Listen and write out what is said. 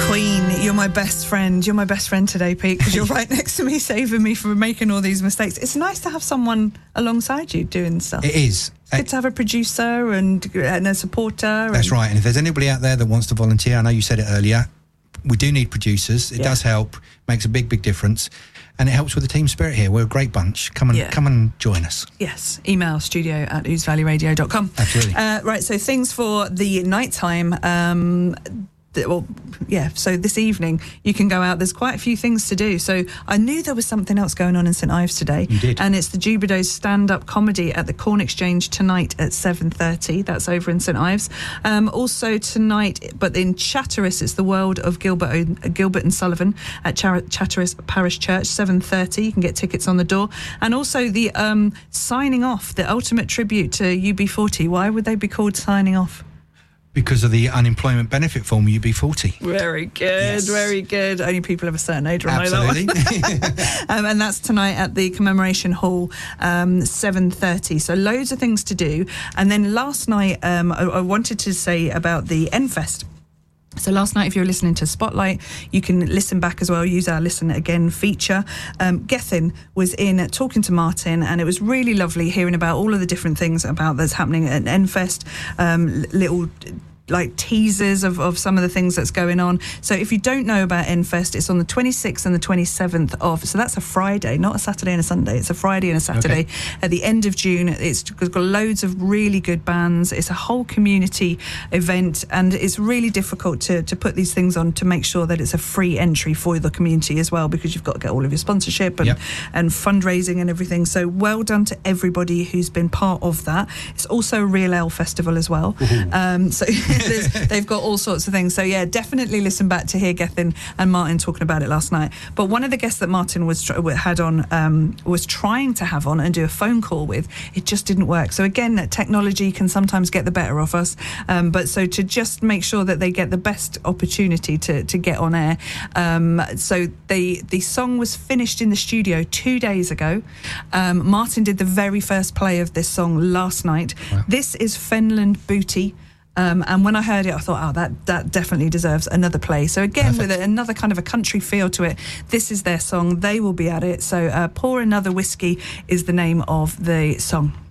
Queen, you're my best friend. You're my best friend today, Pete, because you're right next to me, saving me from making all these mistakes. It's nice to have someone alongside you doing stuff. It is. It's good to have a producer and a supporter. That's right. And if there's anybody out there that wants to volunteer, I know you said it earlier, we do need producers. It does help, makes a big difference. And it helps with the team spirit here. We're a great bunch. Come and join us. Yes. Email studio@ousevalleyradio.com. Absolutely. Right, so things for the nighttime. So this evening you can go out. There's quite a few things to do. So I knew there was something else going on in St Ives today. You did. And it's the Jubidoes stand-up comedy at the Corn Exchange tonight at 7:30. That's over in St Ives. Also tonight, but in Chatteris, it's the World of Gilbert and Sullivan at Chatteris Parish Church, 7:30. You can get tickets on the door. And also the signing off, the ultimate tribute to UB40. Why would they be called signing off? Because of the unemployment benefit form, UB40. Very good, very good. Only people of a certain age will know that one. And that's tonight at the Commemoration Hall, 7:30. So loads of things to do. And then last night, I wanted to say about the Enfest. So last night, if you're listening to Spotlight, you can listen back as well, use our Listen Again feature. Gethin was in talking to Martin, and it was really lovely hearing about all of the different things about that's happening at Enfest, little like teasers of some of the things that's going on. So if you don't know about Enfest, it's on the 26th and the 27th of, so that's a Friday, not a Saturday and a Sunday, it's a Friday and a Saturday at the end of June. It's got loads of really good bands. It's a whole community event, and it's really difficult to put these things on to make sure that it's a free entry for the community as well, because you've got to get all of your sponsorship and fundraising and everything. So well done to everybody who's been part of that. It's also a Real Ale Festival as well. So they've got all sorts of things. So yeah, definitely listen back to hear Gethin and Martin talking about it last night. But one of the guests that Martin was trying to have on and do a phone call with, it just didn't work. So again, technology can sometimes get the better of us. But so to just make sure that they get the best opportunity to get on air. So the song was finished in the studio 2 days ago. Martin did the very first play of this song last night. Wow. This is Fenland Booty. And when I heard it, I thought, that definitely deserves another play. So again, with another kind of a country feel to it, this is their song. They will be at it. So Pour Another Whiskey is the name of the song.